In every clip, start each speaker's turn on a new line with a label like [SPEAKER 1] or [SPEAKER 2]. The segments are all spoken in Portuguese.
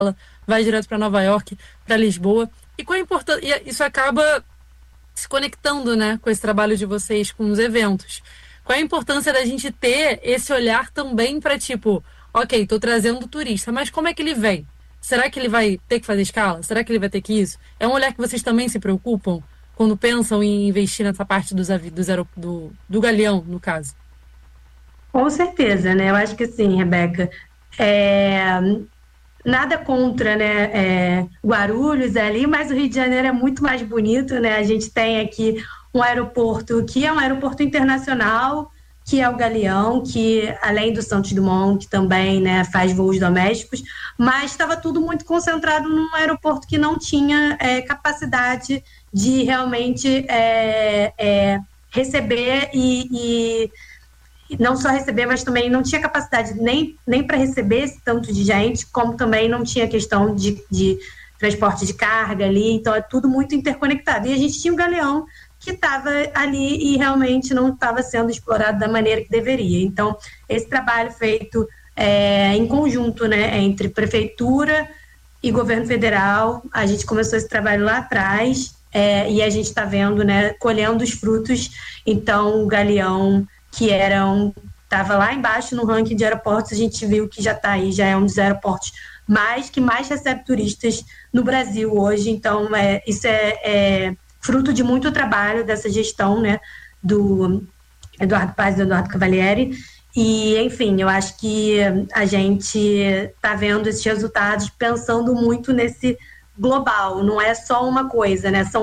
[SPEAKER 1] vai direto para Nova York, para Lisboa. E qual a importância? Isso acaba se conectando, né, com esse trabalho de vocês, com os eventos. Qual a importância da gente ter esse olhar também para, tipo, ok, estou trazendo turista, mas como é que ele vem? Será que ele vai ter que fazer escala? Será que ele vai ter que isso? É um olhar que vocês também se preocupam quando pensam em investir nessa parte do Galeão, no caso?
[SPEAKER 2] Com certeza, né? Eu acho que sim, Rebeca. É, nada contra, né, Guarulhos ali, mas o Rio de Janeiro é muito mais bonito, né? A gente tem aqui um aeroporto que é um aeroporto internacional, que é o Galeão, que além do Santos Dumont, que também, né, faz voos domésticos, mas estava tudo muito concentrado num aeroporto que não tinha capacidade de realmente receber e não só receber, mas também não tinha capacidade nem para receber esse tanto de gente, como também não tinha questão de transporte de carga ali, então é tudo muito interconectado. E a gente tinha o Galeão que estava ali e realmente não estava sendo explorado da maneira que deveria. Então, esse trabalho feito em conjunto, né, entre prefeitura e governo federal, a gente começou esse trabalho lá atrás, e a gente está vendo, né, colhendo os frutos. Então, o Galeão que estava lá embaixo no ranking de aeroportos, a gente viu que já está aí, já é um dos aeroportos que mais recebe turistas no Brasil hoje. Então, isso é fruto de muito trabalho dessa gestão, né, do Eduardo Paz e do Eduardo Cavalieri. E, enfim, eu acho que a gente está vendo esses resultados pensando muito nesse global, não é só uma coisa, né?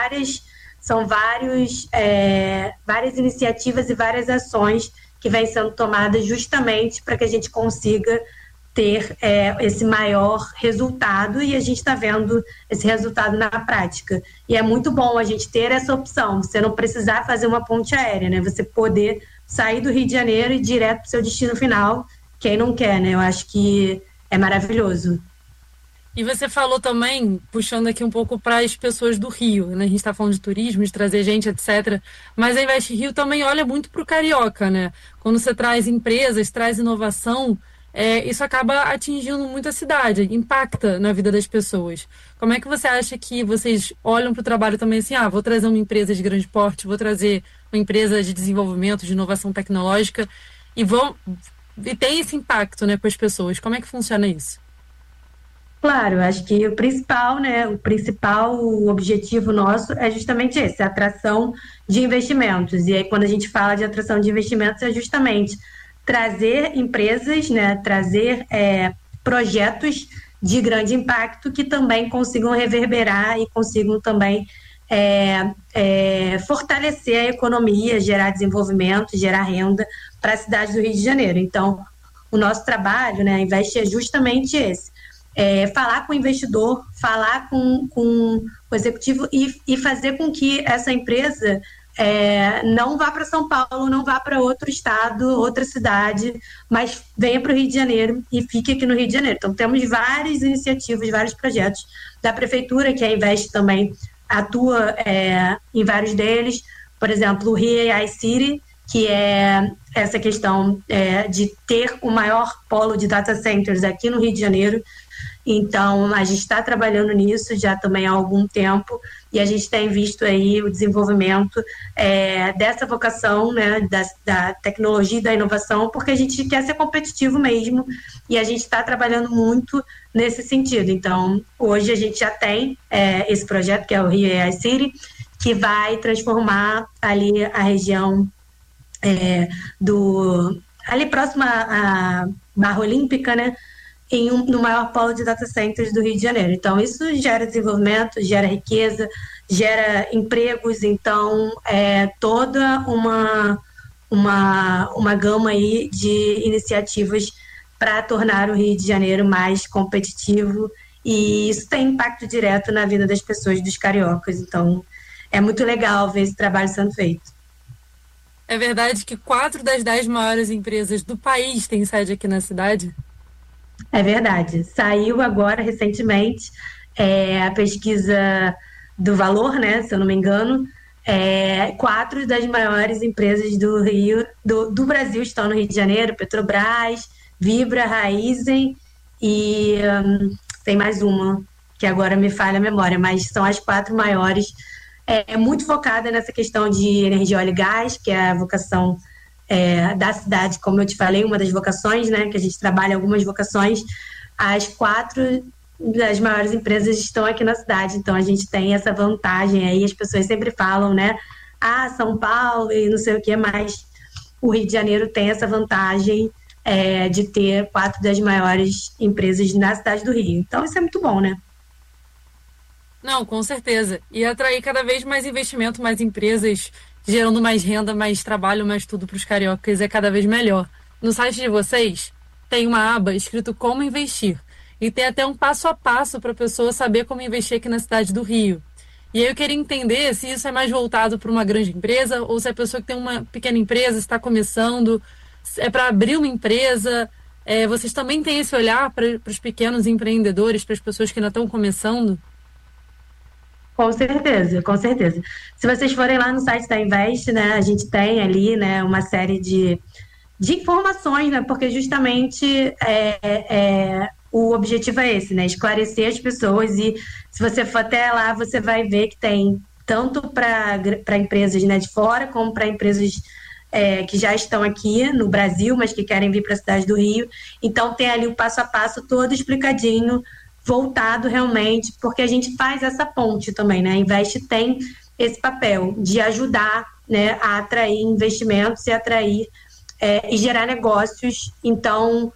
[SPEAKER 2] Várias iniciativas e várias ações que vêm sendo tomadas justamente para que a gente consiga ter esse maior resultado, e a gente está vendo esse resultado na prática. E é muito bom a gente ter essa opção, você não precisar fazer uma ponte aérea, né? Você poder sair do Rio de Janeiro e ir direto para o seu destino final, quem não quer, né? Eu acho que é maravilhoso.
[SPEAKER 1] E você falou também, puxando aqui um pouco para as pessoas do Rio, né? A gente está falando de turismo, de trazer gente, etc. Mas a Invest Rio também olha muito para o carioca, né? Quando você traz empresas, traz inovação, isso acaba atingindo muito a cidade, impacta na vida das pessoas. Como é que você acha que vocês olham para o trabalho também assim, vou trazer uma empresa de grande porte, vou trazer uma empresa de desenvolvimento, de inovação tecnológica, e tem esse impacto, né, com as pessoas. Como é que funciona isso?
[SPEAKER 2] Claro, acho que o principal, né, o principal objetivo nosso é justamente esse, a atração de investimentos. E aí, quando a gente fala de atração de investimentos, é justamente trazer empresas, né, trazer projetos de grande impacto que também consigam reverberar e consigam também fortalecer a economia, gerar desenvolvimento, gerar renda para a cidade do Rio de Janeiro. Então, o nosso trabalho, né, a Invest é justamente esse, falar com o investidor, falar com o executivo e fazer com que essa empresa não vá para São Paulo, não vá para outro estado, outra cidade, mas venha para o Rio de Janeiro e fique aqui no Rio de Janeiro. Então, temos várias iniciativas, vários projetos da prefeitura, que a Invest também atua em vários deles. Por exemplo, o Rio AI City, que é essa questão de ter o maior polo de data centers aqui no Rio de Janeiro. Então, a gente está trabalhando nisso já também há algum tempo, e a gente tem visto aí o desenvolvimento dessa vocação, né, da tecnologia e da inovação, porque a gente quer ser competitivo mesmo, e a gente está trabalhando muito nesse sentido. Então, hoje a gente já tem esse projeto, que é o Rio AI City, que vai transformar ali a região ali próxima à Barra Olímpica, né, no maior polo de data centers do Rio de Janeiro. Então, isso gera desenvolvimento, gera riqueza, gera empregos. Então, é toda uma gama aí de iniciativas para tornar o Rio de Janeiro mais competitivo, e isso tem impacto direto na vida das pessoas, dos cariocas. Então, é muito legal ver esse trabalho sendo feito.
[SPEAKER 1] É verdade que 4 das 10 maiores empresas do país têm sede aqui na cidade?
[SPEAKER 2] É verdade. Saiu agora, recentemente, a pesquisa do Valor, né, se eu não me engano. 4 das maiores empresas do Brasil estão no Rio de Janeiro: Petrobras, Vibra, Raizen e tem mais uma, que agora me falha a memória, mas são as 4 maiores. É muito focada nessa questão de energia, óleo e gás, que é a vocação da cidade, como eu te falei, uma das vocações, né, que a gente trabalha algumas vocações. As 4 das maiores empresas estão aqui na cidade, então a gente tem essa vantagem aí, as pessoas sempre falam, né, São Paulo e não sei o que, mas o Rio de Janeiro tem essa vantagem de ter 4 das maiores empresas na cidade do Rio. Então isso é muito bom, né?
[SPEAKER 1] Não, com certeza. E atrair cada vez mais investimento, mais empresas, gerando mais renda, mais trabalho, mais tudo para os cariocas é cada vez melhor. No site de vocês tem uma aba escrito Como Investir. E tem até um passo a passo para a pessoa saber como investir aqui na cidade do Rio. E aí eu queria entender se isso é mais voltado para uma grande empresa ou se a pessoa que tem uma pequena empresa está começando, é para abrir uma empresa. Vocês também têm esse olhar para os pequenos empreendedores, para as pessoas que ainda estão começando?
[SPEAKER 2] Com certeza, com certeza. Se vocês forem lá no site da Invest, né, a gente tem ali, né, uma série de informações, né, porque justamente o objetivo é esse, né, esclarecer as pessoas. E se você for até lá, você vai ver que tem tanto para empresas, né, de fora, como para empresas que já estão aqui no Brasil, mas que querem vir para a cidade do Rio. Então tem ali o passo a passo todo explicadinho, voltado realmente, porque a gente faz essa ponte também, né? A Invest tem esse papel de ajudar, né, a atrair investimentos e atrair e gerar negócios. Então,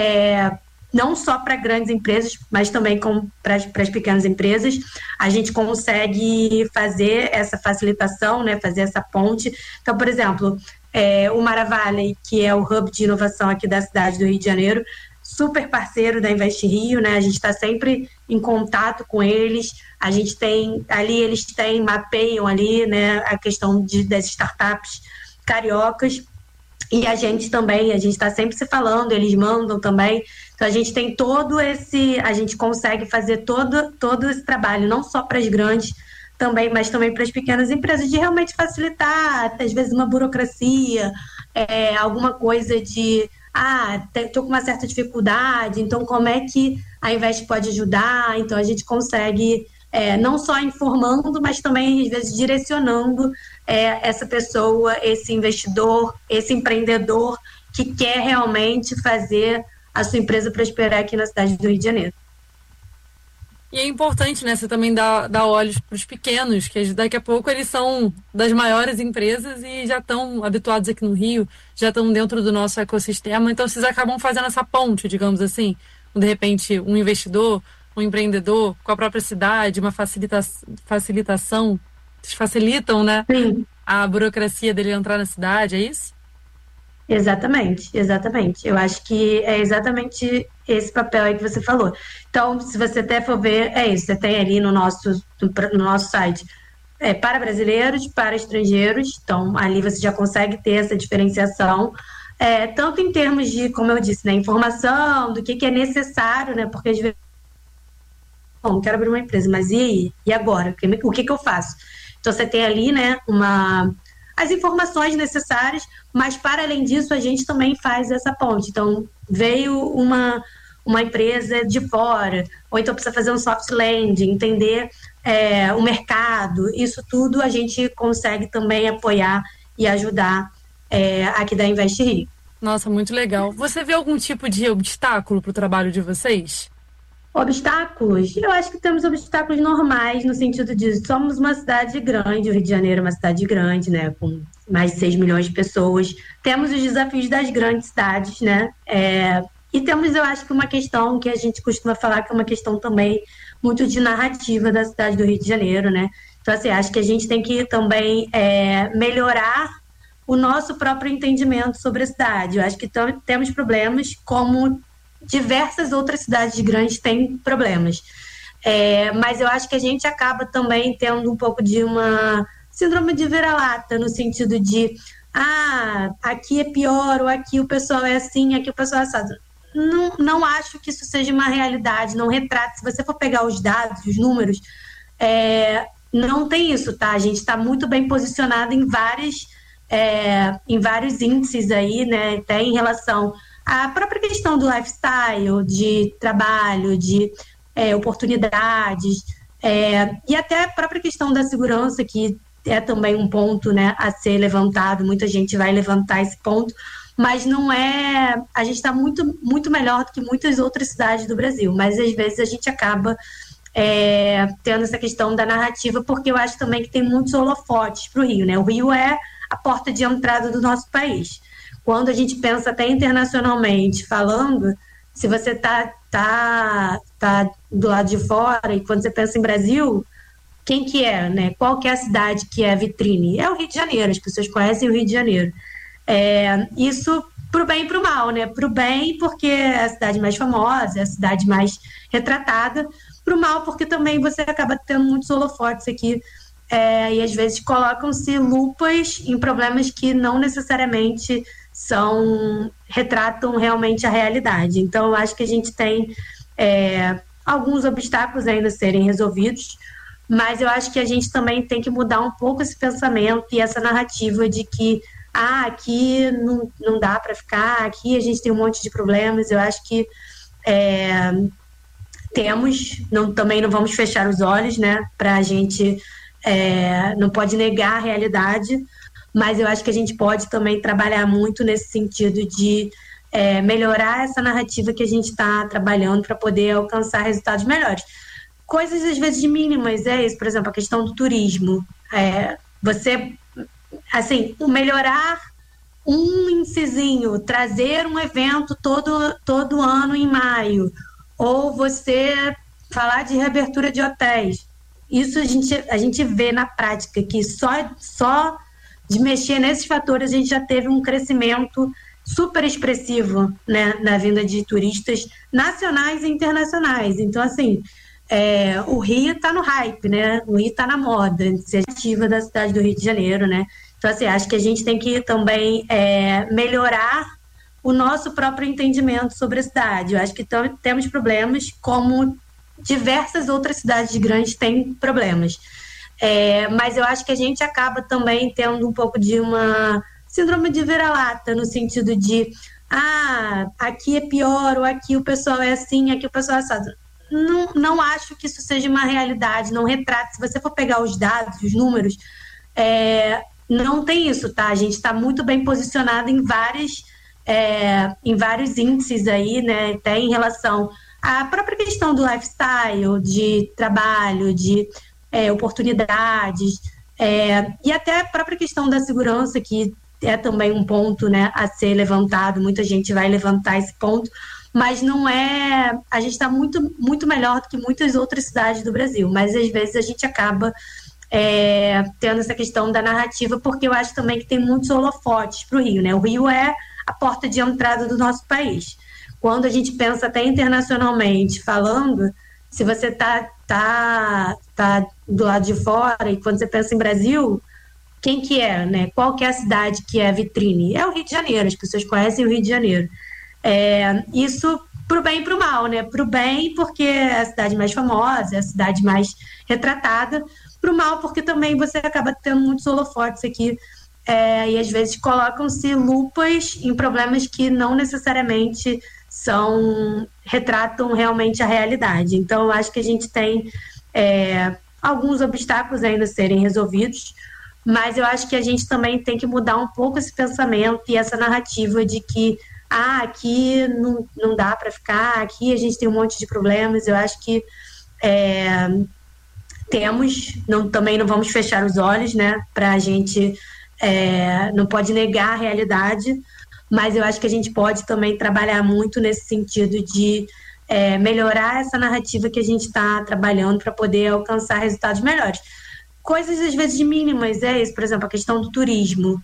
[SPEAKER 2] não só para grandes empresas, mas também para as pequenas empresas, a gente consegue fazer essa facilitação, né, fazer essa ponte. Então, por exemplo, o Maravale, que é o hub de inovação aqui da cidade do Rio de Janeiro, super parceiro da Invest Rio, né? A gente está sempre em contato com eles. A gente tem ali, eles mapeiam ali, né, a questão das startups cariocas. E a gente também, a gente está sempre se falando, eles mandam também. Então a gente tem a gente consegue fazer todo esse trabalho, não só para as grandes também, mas também para as pequenas empresas, de realmente facilitar, às vezes uma burocracia, alguma coisa de estou com uma certa dificuldade, então como é que a Invest pode ajudar? Então a gente consegue não só informando, mas também às vezes direcionando essa pessoa, esse investidor, esse empreendedor que quer realmente fazer a sua empresa prosperar aqui na cidade do Rio de Janeiro.
[SPEAKER 1] E é importante, né, você também dar olhos para os pequenos, que daqui a pouco eles são das maiores empresas e já estão habituados aqui no Rio, já estão dentro do nosso ecossistema, então vocês acabam fazendo essa ponte, digamos assim, de repente um investidor, um empreendedor com a própria cidade, uma facilitação, vocês facilitam, né,
[SPEAKER 2] Sim.
[SPEAKER 1] a burocracia dele entrar na cidade, é isso?
[SPEAKER 2] Exatamente, exatamente. Eu acho que é exatamente esse papel aí que você falou. Então, se você até for ver, é isso, você tem ali no nosso site para brasileiros, para estrangeiros, então ali você já consegue ter essa diferenciação, tanto em termos de, como eu disse, né, informação, do que é necessário, né, porque às vezes, bom, quero abrir uma empresa, mas e aí? E agora? O que eu faço? Então, você tem ali, né, as informações necessárias, mas para além disso a gente também faz essa ponte. Então veio uma empresa de fora, ou então precisa fazer um soft landing, entender o mercado, isso tudo a gente consegue também apoiar e ajudar aqui da Invest Rio.
[SPEAKER 1] Nossa, muito legal. Você vê algum tipo de obstáculo para o trabalho de vocês?
[SPEAKER 2] Obstáculos? Eu acho que temos obstáculos normais, no sentido de somos uma cidade grande, o Rio de Janeiro é uma cidade grande, né, com mais de 6 milhões de pessoas. Temos os desafios das grandes cidades, né, e temos, eu acho que uma questão que a gente costuma falar, que é uma questão também muito de narrativa da cidade do Rio de Janeiro, né. Então, assim, acho que a gente tem que também melhorar o nosso próprio entendimento sobre a cidade. Eu acho que temos problemas como diversas outras cidades grandes têm problemas. Mas eu acho que a gente acaba também tendo um pouco de uma síndrome de vira-lata, no sentido de aqui é pior, ou aqui o pessoal é assim, aqui o pessoal é assado. Não acho que isso seja uma realidade, não retrata. Se você for pegar os dados, os números, não tem isso, tá? A gente está muito bem posicionado em vários índices aí, né? Até em relação à própria questão do lifestyle, de trabalho, de oportunidades, e até a própria questão da segurança, que é também um ponto, né, a ser levantado. Muita gente vai levantar esse ponto, mas não é... A gente está muito, muito melhor do que muitas outras cidades do Brasil, mas às vezes a gente acaba tendo essa questão da narrativa, porque eu acho também que tem muitos holofotes para o Rio, né? O Rio é a porta de entrada do nosso país. Quando a gente pensa até internacionalmente falando, se você tá do lado de fora e quando você pensa em Brasil, quem que é, né? Qual que é a cidade que é a vitrine? É o Rio de Janeiro, as pessoas conhecem o Rio de Janeiro. Isso pro bem e pro mal, né? Pro bem, porque é a cidade mais famosa, é a cidade mais retratada. Pro mal, porque também você acaba tendo muitos holofotes aqui, e às vezes colocam-se lupas em problemas que não necessariamente retratam realmente a realidade. Então, eu acho que a gente tem alguns obstáculos ainda a serem resolvidos, mas eu acho que a gente também tem que mudar um pouco esse pensamento e essa narrativa de que aqui não dá para ficar, aqui a gente tem um monte de problemas. Eu acho que também não vamos fechar os olhos, né? Para a gente não pode negar a realidade, mas eu acho que a gente pode também trabalhar muito nesse sentido de melhorar essa narrativa que a gente está trabalhando para poder alcançar resultados melhores. Coisas às vezes mínimas, isso, por exemplo, a questão do turismo. Melhorar um índicezinho, trazer um evento todo ano em maio, ou você falar de reabertura de hotéis. Isso a gente vê na prática, que só de mexer nesses fatores a gente já teve um crescimento super expressivo, né, na vinda de turistas nacionais e internacionais. Então, assim, o Rio está no hype, né? O Rio está na moda, ser ativa da cidade do Rio de Janeiro, né? Então, assim, acho que a gente tem que também melhorar o nosso próprio entendimento sobre a cidade. Eu acho que temos problemas, como diversas outras cidades grandes têm problemas. Mas eu acho que a gente acaba também tendo um pouco de uma síndrome de vira-lata, no sentido de aqui é pior, ou aqui o pessoal é assim, aqui o pessoal é assado. Não acho que isso seja uma realidade, não retrata. Se você for pegar os dados, os números, não tem isso, tá? A gente está muito bem posicionado em vários índices aí, né? Até em relação à própria questão do lifestyle, de trabalho, de oportunidades, e até a própria questão da segurança, que é também um ponto, né, a ser levantado. Muita gente vai levantar esse ponto, mas não é... A gente está muito, muito melhor do que muitas outras cidades do Brasil, mas às vezes a gente acaba tendo essa questão da narrativa, porque eu acho também que tem muitos holofotes para o Rio, né? O Rio é a porta de entrada do nosso país. Quando a gente pensa até internacionalmente falando, se você tá do lado de fora e quando você pensa em Brasil, quem que é, né? Qual que é a cidade que é a vitrine? É o Rio de Janeiro, as pessoas conhecem o Rio de Janeiro. Isso pro bem e pro mal, né? Pro bem, porque é a cidade mais famosa, é a cidade mais retratada. Pro mal, porque também você acaba tendo muitos holofotes aqui, e às vezes colocam-se lupas em problemas que não necessariamente retratam realmente a realidade. Então, eu acho que a gente tem alguns obstáculos ainda a serem resolvidos, mas eu acho que a gente também tem que mudar um pouco esse pensamento e essa narrativa de que aqui não dá para ficar, aqui a gente tem um monte de problemas. Eu acho que também não vamos fechar os olhos, né? Para a gente não pode negar a realidade, mas eu acho que a gente pode também trabalhar muito nesse sentido de melhorar essa narrativa que a gente está trabalhando para poder alcançar resultados melhores. Coisas às vezes mínimas, isso, por exemplo, a questão do turismo.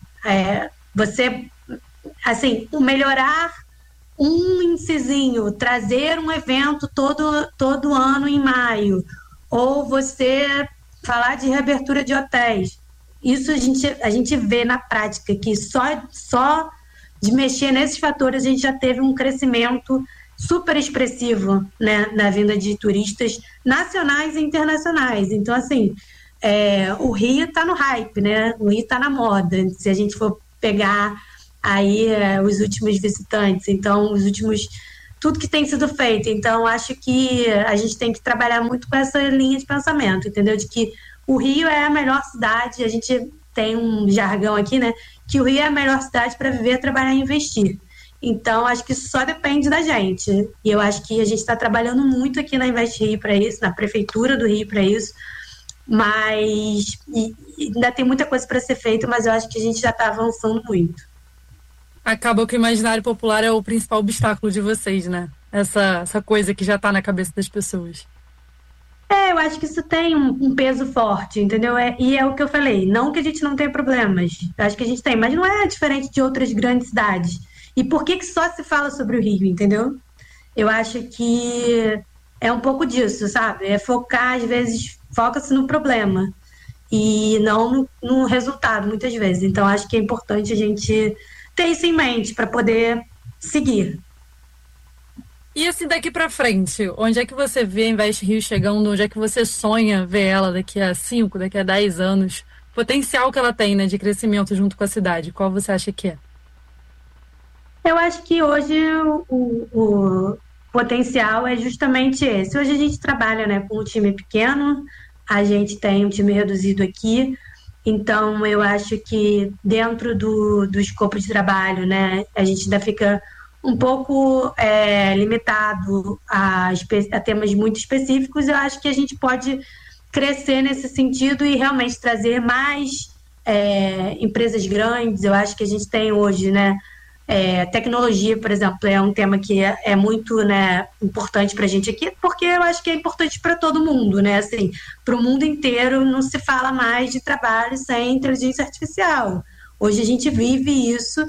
[SPEAKER 2] Melhorar um índicezinho, trazer um evento todo ano em maio, ou você falar de reabertura de hotéis. Isso a gente vê na prática, que só de mexer nesses fatores a gente já teve um crescimento super expressivo, né, na vinda de turistas nacionais e internacionais. Então, assim, o Rio está no hype, né? O Rio está na moda. Se a gente for pegar aí os últimos visitantes, então os últimos tudo que tem sido feito. Então, acho que a gente tem que trabalhar muito com essa linha de pensamento, entendeu? De que o Rio é a melhor cidade, a gente tem um jargão aqui, né? Que o Rio é a melhor cidade para viver, trabalhar e investir. Então, acho que isso só depende da gente. E eu acho que a gente está trabalhando muito aqui na Invest Rio para isso, na Prefeitura do Rio para isso. Mas ainda tem muita coisa para ser feita, mas eu acho que a gente já está avançando muito.
[SPEAKER 1] Acabou que o imaginário popular é o principal obstáculo de vocês, né? Essa coisa que já está na cabeça das pessoas.
[SPEAKER 2] Eu acho que isso tem um peso forte, entendeu? E é o que eu falei, não que a gente não tenha problemas, eu acho que a gente tem, mas não é diferente de outras grandes cidades. E por que só se fala sobre o Rio, entendeu? Eu acho que é um pouco disso, sabe? É focar, às vezes, foca-se no problema e não no resultado, muitas vezes. Então, acho que é importante a gente ter isso em mente para poder seguir.
[SPEAKER 1] E assim, daqui para frente, onde é que você vê a Invest Rio chegando? Onde é que você sonha ver ela daqui a 5, daqui a 10 anos? O potencial que ela tem, né, de crescimento junto com a cidade, qual você acha que é?
[SPEAKER 2] Eu acho que hoje o potencial é justamente esse. Hoje a gente trabalha, né, com um time pequeno, a gente tem um time reduzido aqui, então eu acho que dentro do escopo de trabalho, né, a gente ainda fica um pouco limitado a temas muito específicos. Eu acho que a gente pode crescer nesse sentido e realmente trazer mais empresas grandes. Eu acho que a gente tem hoje, né, tecnologia, por exemplo, é um tema que é muito, né, importante para a gente aqui, porque eu acho que é importante para todo mundo, né? Assim, para o mundo inteiro não se fala mais de trabalho sem inteligência artificial. Hoje a gente vive isso,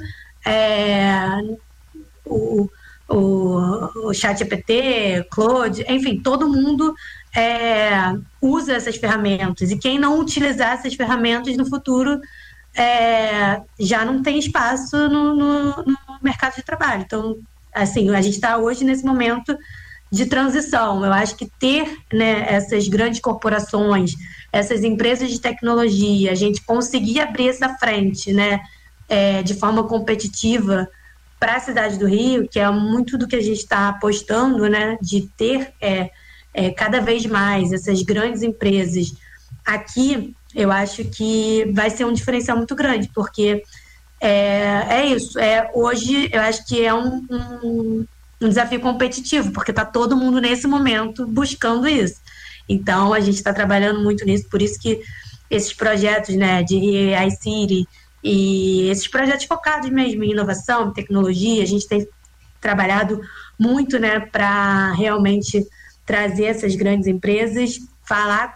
[SPEAKER 2] o ChatGPT, Claude, enfim, todo mundo usa essas ferramentas. E quem não utilizar essas ferramentas no futuro já não tem espaço no mercado de trabalho. Então, assim, a gente está hoje nesse momento de transição. Eu acho que ter, né, essas grandes corporações, essas empresas de tecnologia, a gente conseguir abrir essa frente, né, de forma competitiva para a cidade do Rio, que é muito do que a gente está apostando, né, de ter cada vez mais essas grandes empresas aqui. Eu acho que vai ser um diferencial muito grande, porque isso. Hoje, eu acho que é um desafio competitivo, porque está todo mundo nesse momento buscando isso. Então, a gente está trabalhando muito nisso, por isso que esses projetos, né, de AI City e esses projetos focados mesmo em inovação, tecnologia, a gente tem trabalhado muito, né, para realmente trazer essas grandes empresas, falar com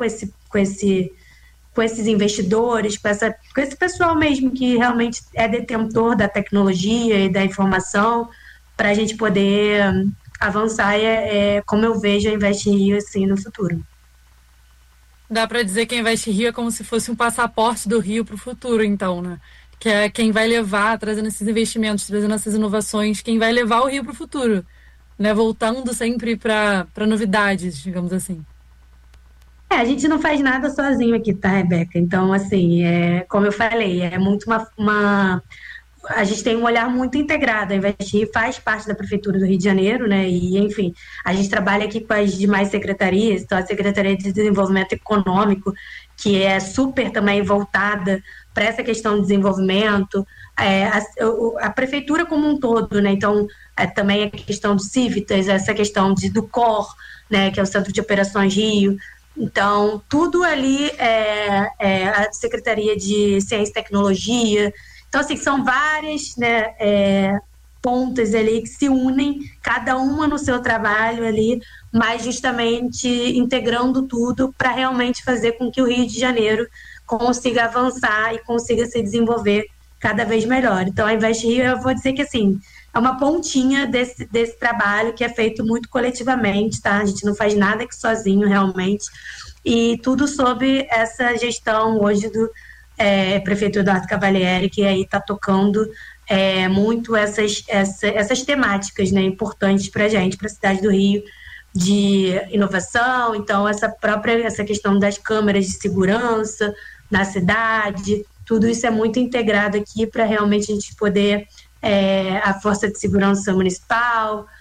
[SPEAKER 2] esses investidores, com esse pessoal mesmo que realmente é detentor da tecnologia e da informação, para a gente poder avançar. Como eu vejo a Invest Rio assim, no futuro.
[SPEAKER 1] Dá para dizer que a Invest Rio é como se fosse um passaporte do Rio para o futuro, então, né? Que é quem vai levar, trazendo esses investimentos, trazendo essas inovações, quem vai levar o Rio para o futuro, né? Voltando sempre para novidades, digamos assim.
[SPEAKER 2] A gente não faz nada sozinho aqui, tá, Rebeca? Então, assim, como eu falei, é muito a gente tem um olhar muito integrado. A Investir faz parte da Prefeitura do Rio de Janeiro, né? E, enfim, a gente trabalha aqui com as demais secretarias, então a Secretaria de Desenvolvimento Econômico, que é super também voltada para essa questão de desenvolvimento, a Prefeitura como um todo, né? Então, também a questão do Civitas, essa questão do COR, né? Que é o Centro de Operações Rio. Então, tudo ali a Secretaria de Ciência e Tecnologia. Então, assim, são várias, né, pontas ali que se unem, cada uma no seu trabalho ali, mas justamente integrando tudo para realmente fazer com que o Rio de Janeiro consiga avançar e consiga se desenvolver cada vez melhor. Então, a Invest Rio, eu vou dizer que, assim, é uma pontinha desse trabalho que é feito muito coletivamente, tá? A gente não faz nada aqui sozinho, realmente. E tudo sob essa gestão hoje do prefeito Eduardo Cavalieri, que aí está tocando muito essas temáticas, né, importantes para a gente, para a cidade do Rio, de inovação. Então, essa questão das câmeras de segurança na cidade, tudo isso é muito integrado aqui para realmente a gente poder a Força de Segurança Municipal,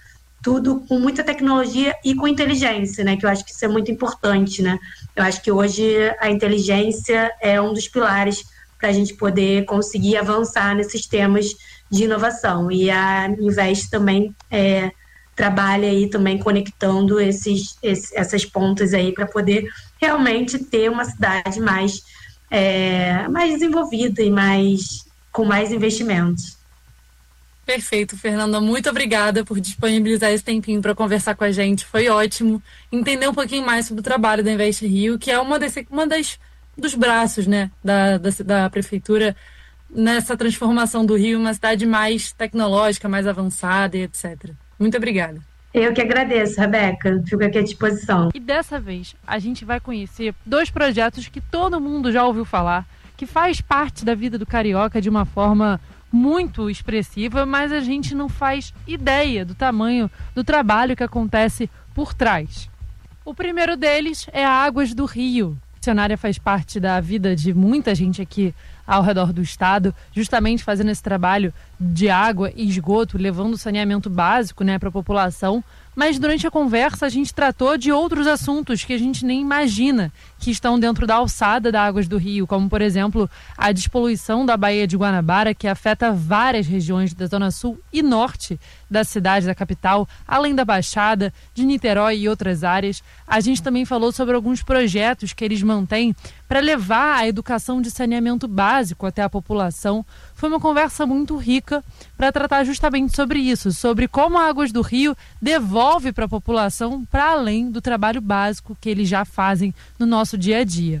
[SPEAKER 2] tudo com muita tecnologia e com inteligência, né? Que eu acho que isso é muito importante, né? Eu acho que hoje a inteligência é um dos pilares para a gente poder conseguir avançar nesses temas de inovação. E a Invest também trabalha aí também conectando essas pontas aí para poder realmente ter uma cidade mais desenvolvida e com mais investimentos.
[SPEAKER 1] Perfeito, Fernanda. Muito obrigada por disponibilizar esse tempinho para conversar com a gente. Foi ótimo entender um pouquinho mais sobre o trabalho da Invest Rio, que é dos braços, né, da prefeitura nessa transformação do Rio em uma cidade mais tecnológica, mais avançada e etc. Muito obrigada.
[SPEAKER 2] Eu que agradeço, Rebeca. Fico aqui à disposição.
[SPEAKER 1] E dessa vez a gente vai conhecer 2 projetos que todo mundo já ouviu falar, que faz parte da vida do carioca de uma forma muito expressiva, mas a gente não faz ideia do tamanho do trabalho que acontece por trás. O primeiro deles é a Águas do Rio. A missionária faz parte da vida de muita gente aqui ao redor do estado, justamente fazendo esse trabalho de água e esgoto, levando saneamento básico, né, para a população. Mas durante a conversa a gente tratou de outros assuntos que a gente nem imagina que estão dentro da alçada da Águas do Rio, como, por exemplo, a despoluição da Baía de Guanabara, que afeta várias regiões da zona sul e norte da cidade, da capital, além da Baixada, de Niterói e outras áreas. A gente também falou sobre alguns projetos que eles mantêm para levar a educação de saneamento básico até a população. Foi uma conversa muito rica para tratar justamente sobre isso, sobre como a Águas do Rio devolve para a população para além do trabalho básico que eles já fazem no nosso dia a dia.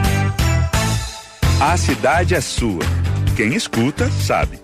[SPEAKER 3] A cidade é sua. Quem escuta, sabe.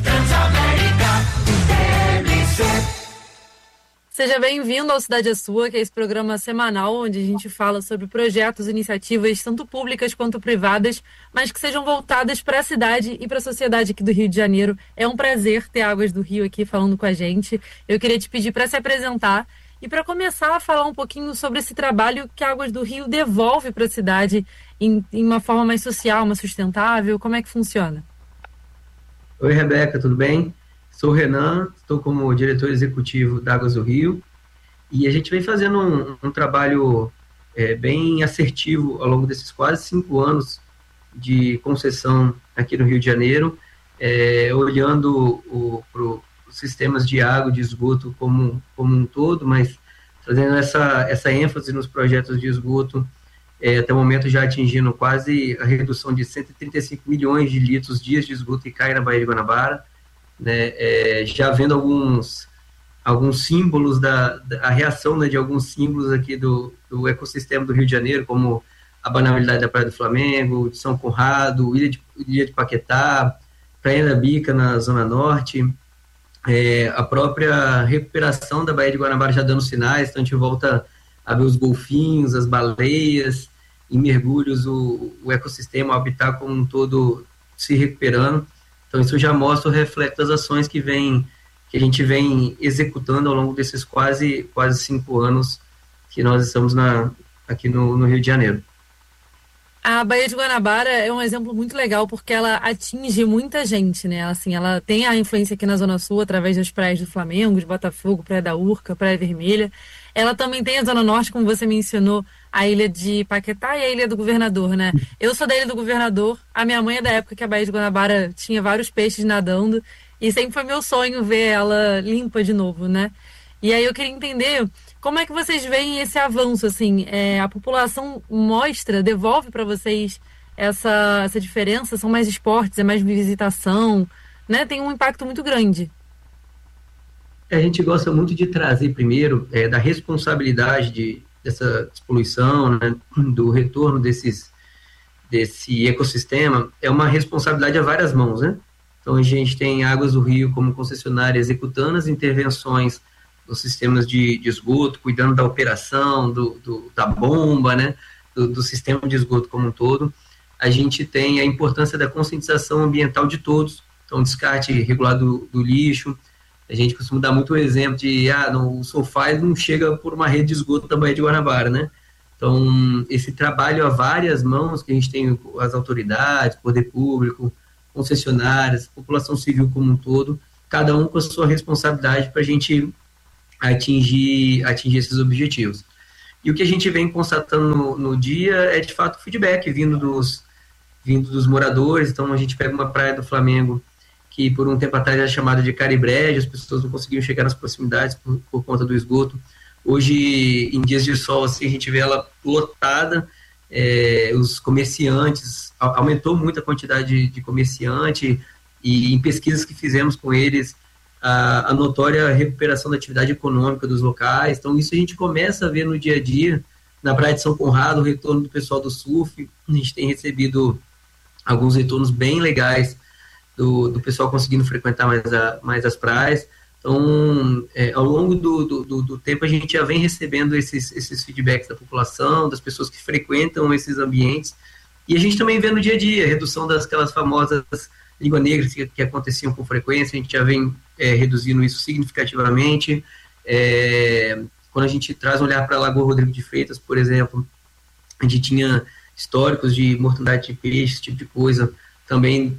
[SPEAKER 1] Seja bem-vindo ao Cidade é Sua, que é esse programa semanal onde a gente fala sobre projetos, iniciativas, tanto públicas quanto privadas, mas que sejam voltadas para a cidade e para a sociedade aqui do Rio de Janeiro. É um prazer ter Águas do Rio aqui falando com a gente. Eu queria te pedir para se apresentar e para começar a falar um pouquinho sobre esse trabalho que a Águas do Rio devolve para a cidade em uma forma mais social, mais sustentável. Como é que funciona?
[SPEAKER 4] Oi, Rebeca, tudo bem? Sou o Renan, estou como diretor executivo da Águas do Rio e a gente vem fazendo um trabalho bem assertivo ao longo desses quase 5 anos de concessão aqui no Rio de Janeiro, olhando para os sistemas de água e de esgoto como um todo, mas trazendo essa ênfase nos projetos de esgoto, até o momento já atingindo quase a redução de 135 milhões de litros dias de esgoto que cai na Baía de Guanabara. Né, já vendo alguns símbolos a reação, né, de alguns símbolos aqui do ecossistema do Rio de Janeiro, como a banalidade da Praia do Flamengo, de São Conrado, Ilha de Paquetá, Praia da Bica na Zona Norte, a própria recuperação da Baía de Guanabara já dando sinais, então a gente volta a ver os golfinhos, as baleias, em mergulhos, o ecossistema, o habitat como um todo se recuperando. Então, isso já mostra o reflexo das ações que a gente vem executando ao longo desses quase 5 anos que nós estamos aqui no Rio de Janeiro.
[SPEAKER 1] A Baía de Guanabara é um exemplo muito legal porque ela atinge muita gente, né? Assim, ela tem a influência aqui na Zona Sul através das praias do Flamengo, de Botafogo, Praia da Urca, Praia Vermelha. Ela também tem a Zona Norte, como você mencionou, a Ilha de Paquetá e a Ilha do Governador, né? Eu sou da Ilha do Governador, a minha mãe é da época que a Baía de Guanabara tinha vários peixes nadando e sempre foi meu sonho ver ela limpa de novo, né? E aí eu queria entender como é que vocês veem esse avanço, assim, a população devolve para vocês essa diferença? São mais esportes, é mais visitação, né? Tem um impacto muito grande.
[SPEAKER 4] A gente gosta muito de trazer primeiro da responsabilidade dessa despoluição, né, do retorno desse ecossistema, é uma responsabilidade a várias mãos, né? Então a gente tem Águas do Rio como concessionária executando as intervenções nos sistemas de esgoto, cuidando da operação, da bomba, né, do sistema de esgoto como um todo. A gente tem a importância da conscientização ambiental de todos, então descarte regulado do lixo. A gente costuma dar muito o exemplo de o Solfaz não chega por uma rede de esgoto da Baía de Guanabara, né? Então, esse trabalho a várias mãos que a gente tem, as autoridades, poder público, concessionárias, população civil como um todo, cada um com a sua responsabilidade para a gente atingir esses objetivos. E o que a gente vem constatando no dia é, de fato, o feedback vindo dos moradores. Então, a gente pega uma praia do Flamengo que, por um tempo atrás, era chamada de Caribrejo, as pessoas não conseguiam chegar nas proximidades por conta do esgoto. Hoje, em dias de sol, assim, a gente vê ela lotada, os comerciantes, aumentou muito a quantidade de comerciante, e em pesquisas que fizemos com eles, a notória recuperação da atividade econômica dos locais. Então, isso a gente começa a ver no dia a dia. Na Praia de São Conrado, o retorno do pessoal do surf, a gente tem recebido alguns retornos bem legais do pessoal conseguindo frequentar mais as praias. Então, ao longo do tempo, a gente já vem recebendo esses feedbacks da população, das pessoas que frequentam esses ambientes, e a gente também vê no dia a dia a redução daquelas famosas língua negra que aconteciam com frequência. A gente já vem reduzindo isso significativamente. Quando a gente traz um olhar para a Lagoa Rodrigo de Freitas, por exemplo, a gente tinha históricos de mortandade de peixe, esse tipo de coisa. Também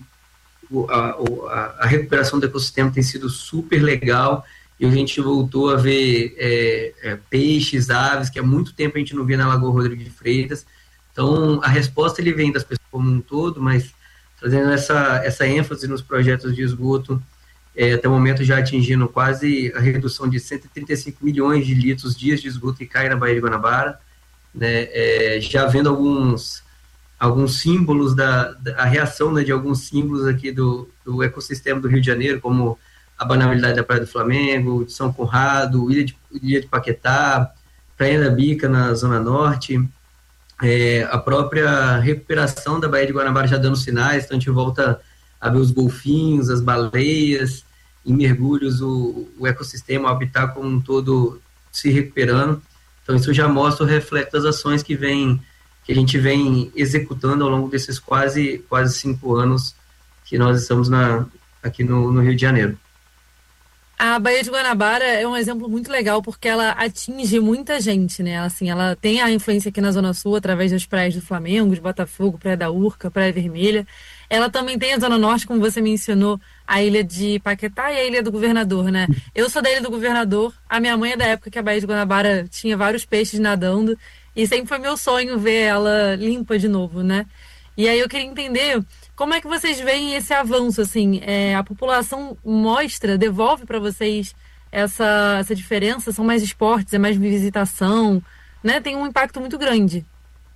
[SPEAKER 4] a recuperação do ecossistema tem sido super legal, e a gente voltou a ver peixes, aves, que há muito tempo a gente não via na Lagoa Rodrigo de Freitas. Então, a resposta ele vem das pessoas como um todo, mas trazendo essa ênfase nos projetos de esgoto, até o momento já atingindo quase a redução de 135 milhões de litros dias de esgoto que cai na Baía de Guanabara, né, já vendo alguns símbolos a reação, né, de alguns símbolos aqui do ecossistema do Rio de Janeiro, como a banalidade da Praia do Flamengo, de São Conrado, Ilha de Paquetá, Praia da Bica na Zona Norte, a própria recuperação da Baía de Guanabara já dando sinais. Então a gente volta a ver os golfinhos, as baleias, em mergulhos, o ecossistema, o habitat como um todo se recuperando. Então isso já mostra o reflexo das ações que a gente vem executando ao longo desses quase 5 anos que nós estamos aqui no Rio de Janeiro.
[SPEAKER 1] A Baía de Guanabara é um exemplo muito legal porque ela atinge muita gente, né? Assim, ela tem a influência aqui na Zona Sul através das praias do Flamengo, de Botafogo, Praia da Urca, Praia Vermelha. Ela também tem a Zona Norte, como você mencionou, a Ilha de Paquetá e a Ilha do Governador, né? Eu sou da Ilha do Governador, a minha mãe é da época que a Baía de Guanabara tinha vários peixes nadando, e sempre foi meu sonho ver ela limpa de novo, né? E aí eu queria entender como é que vocês veem esse avanço, assim, a população devolve para vocês essa diferença? São mais esportes, é mais visitação, né? Tem um impacto muito grande.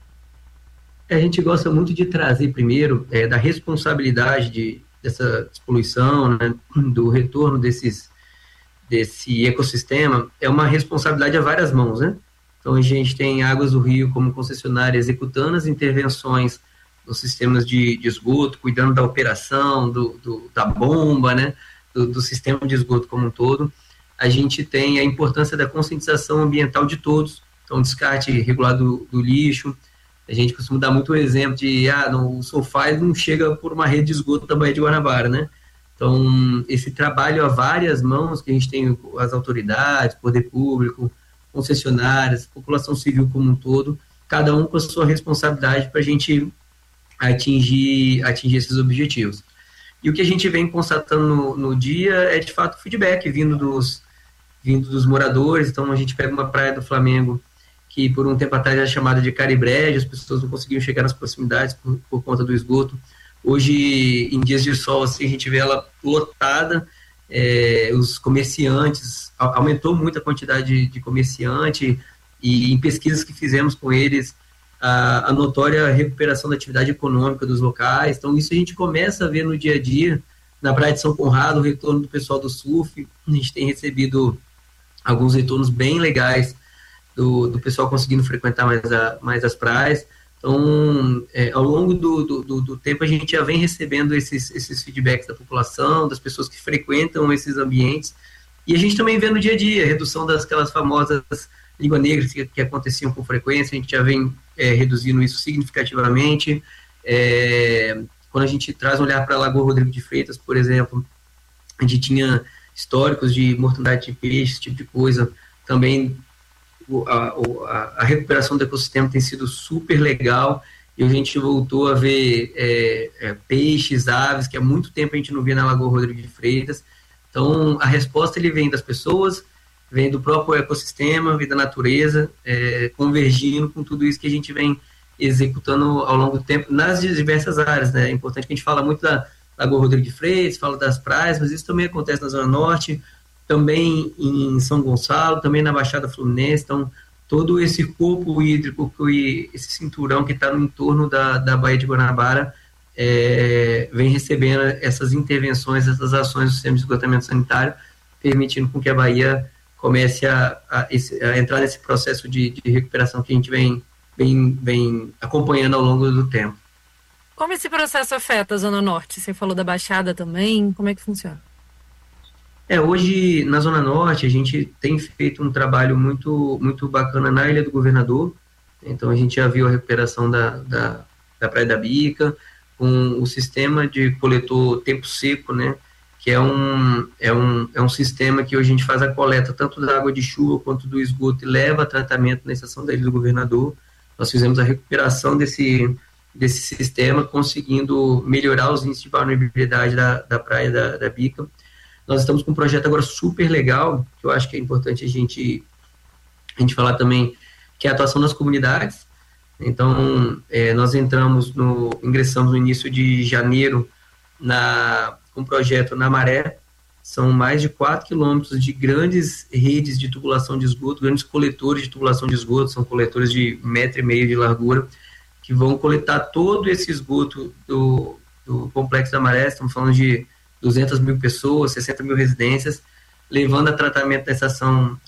[SPEAKER 4] A gente gosta muito de trazer primeiro da responsabilidade dessa despoluição, né, do retorno desse ecossistema. É uma responsabilidade a várias mãos, né? Então a gente tem Águas do Rio como concessionária executando as intervenções nos sistemas de esgoto, cuidando da operação, da bomba, né, do sistema de esgoto como um todo. A gente tem a importância da conscientização ambiental de todos, então descarte regulado do lixo. A gente costuma dar muito o exemplo de o sofá não chega por uma rede de esgoto da Baía de Guanabara, né? Então, esse trabalho a várias mãos que a gente tem, as autoridades, poder público, concessionárias, população civil como um todo, cada um com a sua responsabilidade para a gente atingir esses objetivos. E o que a gente vem constatando no dia é, de fato, o feedback vindo dos moradores. Então, a gente pega uma praia do Flamengo que, por um tempo atrás, era chamada de Caribrejo, as pessoas não conseguiam chegar nas proximidades por conta do esgoto. Hoje, em dias de sol, assim, a gente vê ela lotada, os comerciantes, aumentou muito a quantidade de comerciante, e em pesquisas que fizemos com eles, a notória recuperação da atividade econômica dos locais. Então, isso a gente começa a ver no dia a dia. Na Praia de São Conrado, o retorno do pessoal do surf, a gente tem recebido alguns retornos bem legais do pessoal conseguindo frequentar mais as praias. Então, ao longo do tempo, a gente já vem recebendo esses feedbacks da população, das pessoas que frequentam esses ambientes, e a gente também vê no dia a dia a redução daquelas famosas língua negra que aconteciam com frequência. A gente já vem reduzindo isso significativamente. Quando a gente traz um olhar para a Lagoa Rodrigo de Freitas, por exemplo, a gente tinha históricos de mortandade de peixe, esse tipo de coisa. Também a recuperação do ecossistema tem sido super legal, e a gente voltou a ver peixes, aves, que há muito tempo a gente não via na Lagoa Rodrigo de Freitas. Então, a resposta ele vem das pessoas, vem do próprio ecossistema, vem da natureza, convergindo com tudo isso que a gente vem executando ao longo do tempo nas diversas áreas, né? É importante que a gente fala muito da Lagoa Rodrigo de Freitas, fala das praias, mas isso também acontece na Zona Norte, também em São Gonçalo, também na Baixada Fluminense. Então, todo esse corpo hídrico, esse cinturão que está no entorno da Baía de Guanabara, vem recebendo essas intervenções, essas ações do sistema de esgotamento sanitário, permitindo com que a Bahia comece a entrar nesse processo de recuperação que a gente vem acompanhando ao longo do tempo.
[SPEAKER 1] Como esse processo afeta a Zona Norte? Você falou da Baixada também, como é que funciona?
[SPEAKER 4] Hoje, na Zona Norte, a gente tem feito um trabalho muito, muito bacana na Ilha do Governador. Então, a gente já viu a recuperação da Praia da Bica, com o sistema de coletor tempo seco, né? Que é um sistema que hoje a gente faz a coleta tanto da água de chuva quanto do esgoto e leva a tratamento na estação da Ilha do Governador. Nós fizemos a recuperação desse sistema, conseguindo melhorar os índices de vulnerabilidade da Praia da Bica. Nós estamos com um projeto agora super legal, que eu acho que é importante a gente falar também, que é a atuação nas comunidades. Então, nós ingressamos no início de janeiro com um projeto na Maré. São mais de 4 quilômetros de grandes redes de tubulação de esgoto, grandes coletores de tubulação de esgoto, são coletores de 1,5 metro de largura, que vão coletar todo esse esgoto do Complexo da Maré. Estamos falando de 200 mil pessoas, 60 mil residências, levando a tratamento da estação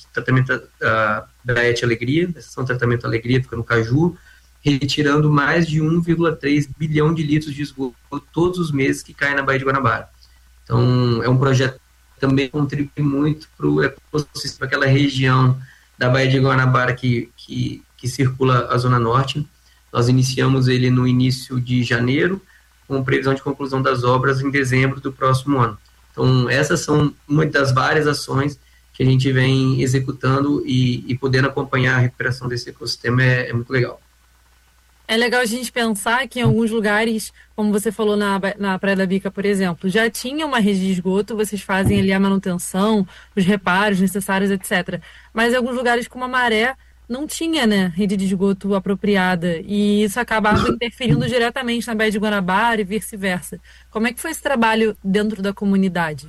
[SPEAKER 4] da ET Alegria, da estação de tratamento Alegria, fica no Caju, retirando mais de 1,3 bilhão de litros de esgoto todos os meses que caem na Baía de Guanabara. Então, é um projeto que também contribui muito para o ecossistema, aquela região da Baía de Guanabara que circula a Zona Norte. Nós iniciamos ele no início de janeiro, com previsão de conclusão das obras em dezembro do próximo ano. Então, essas são uma das várias ações que a gente vem executando e podendo acompanhar a recuperação desse ecossistema é muito legal.
[SPEAKER 1] É legal a gente pensar que em alguns lugares, como você falou na Praia da Bica, por exemplo, já tinha uma rede de esgoto, vocês fazem ali a manutenção, os reparos necessários, etc. Mas em alguns lugares como a Maré, não tinha, né, rede de esgoto apropriada, e isso acabava interferindo diretamente na Baía de Guanabara e vice-versa. Como é que foi esse trabalho dentro da comunidade?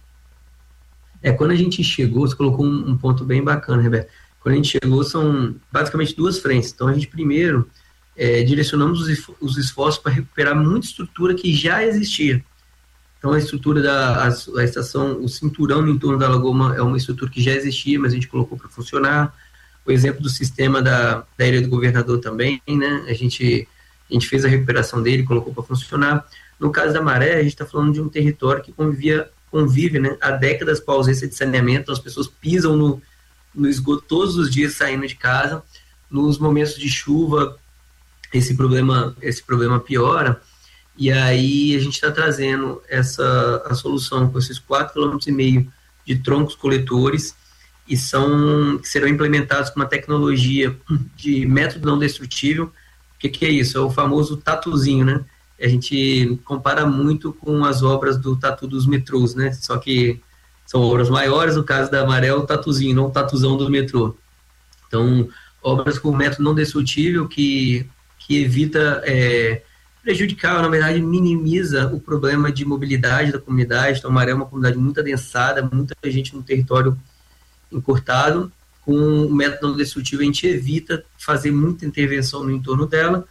[SPEAKER 4] Quando a gente chegou, você colocou um ponto bem bacana, Rebeca. Quando a gente chegou, são basicamente duas frentes. Então, a gente primeiro direcionamos os esforços para recuperar muita estrutura que já existia. Então, a estrutura da estação, o cinturão no entorno da lagoa é uma estrutura que já existia, mas a gente colocou para funcionar. O exemplo do sistema da Ilha do Governador também, né? A gente fez a recuperação dele, colocou para funcionar. No caso da Maré, a gente está falando de um território que convive, né, há décadas com a ausência de saneamento. As pessoas pisam no esgoto todos os dias saindo de casa. Nos momentos de chuva, esse problema piora. E aí a gente está trazendo a solução com esses 4,5 km de troncos coletores, e que serão implementados com uma tecnologia de método não destrutível. O que é isso? É o famoso tatuzinho, né? A gente compara muito com as obras do tatu dos metrôs, né? Só que são obras maiores, no caso da Maré, o tatuzinho, não o tatuzão do metrô. Então, obras com método não destrutível que evita prejudicar, na verdade, minimiza o problema de mobilidade da comunidade. Então, a Maré é uma comunidade muito adensada, muita gente no território encurtado. Com o método não destrutivo, a gente evita fazer muita intervenção no entorno dela,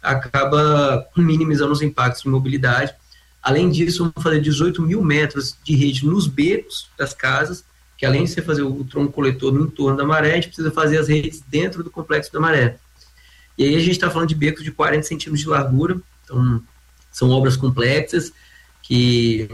[SPEAKER 4] acaba minimizando os impactos de mobilidade. Além disso, vamos fazer 18 mil metros de rede nos becos das casas, que além de você fazer o tronco coletor no entorno da Maré, a gente precisa fazer as redes dentro do complexo da Maré. E aí a gente está falando de becos de 40 centímetros de largura. Então, são obras complexas que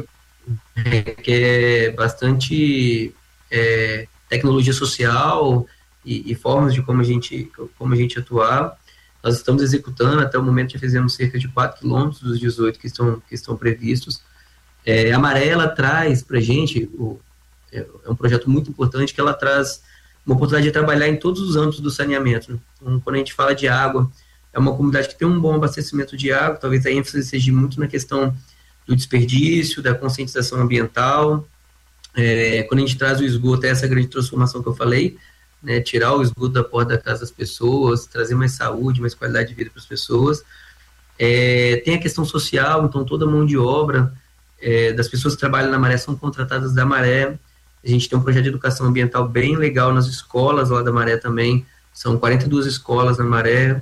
[SPEAKER 4] é bastante tecnologia social e formas de como a gente atuar. Nós estamos executando, até o momento já fizemos cerca de 4 quilômetros dos 18 que estão previstos. A Maré, ela traz para a gente, é um projeto muito importante, que ela traz uma oportunidade de trabalhar em todos os âmbitos do saneamento. Então, quando a gente fala de água, é uma comunidade que tem um bom abastecimento de água, talvez a ênfase seja muito na questão do desperdício, da conscientização ambiental, Quando a gente traz o esgoto, é essa grande transformação que eu falei, né, tirar o esgoto da porta da casa das pessoas, trazer mais saúde, mais qualidade de vida para as pessoas. Tem a questão social, então toda a mão de obra das pessoas que trabalham na Maré são contratadas da Maré. A gente tem um projeto de educação ambiental bem legal nas escolas lá da Maré também, são 42 escolas na Maré,